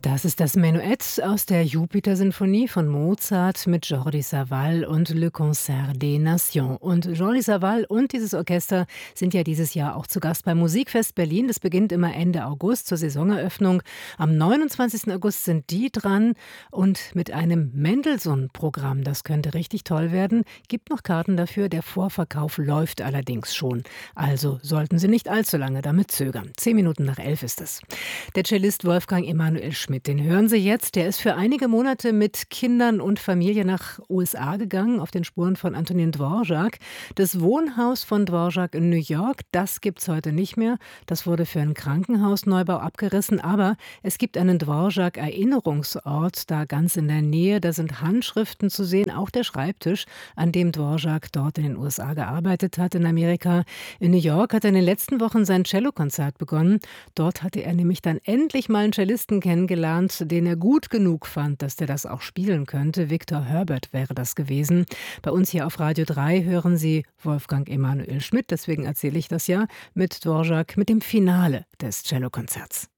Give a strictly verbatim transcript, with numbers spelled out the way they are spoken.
Das ist das Menuett aus der Jupiter-Sinfonie von Mozart mit Jordi Savall und Le Concert des Nations. Und Jordi Savall und dieses Orchester sind ja dieses Jahr auch zu Gast beim Musikfest Berlin. Das beginnt immer Ende August zur Saisoneröffnung. Am neunundzwanzigsten August sind die dran und mit einem Mendelssohn-Programm. Das könnte richtig toll werden. Gibt noch Karten dafür. Der Vorverkauf läuft allerdings schon. Also sollten Sie nicht allzu lange damit zögern. Zehn Minuten nach elf ist es. Der Cellist Wolfgang Emanuel Schmidt, den hören Sie jetzt. Der ist für einige Monate mit Kindern und Familie nach U S A gegangen, auf den Spuren von Antonin Dvorak. Das Wohnhaus von Dvorak in New York, das gibt es heute nicht mehr. Das wurde für einen Krankenhausneubau abgerissen. Aber es gibt einen Dvorak-Erinnerungsort da ganz in der Nähe. Da sind Handschriften zu sehen, auch der Schreibtisch, an dem Dvorak dort in den U S A gearbeitet hat, in Amerika. In New York hat er in den letzten Wochen sein Cellokonzert begonnen. Dort hatte er nämlich dann endlich mal einen Cellisten kennengelernt, den er gut genug fand, dass der das auch spielen könnte. Victor Herbert wäre das gewesen. Bei uns hier auf Radio drei hören Sie Wolfgang Emanuel Schmidt, deswegen erzähle ich das ja, mit Dvorak, mit dem Finale des Cellokonzerts.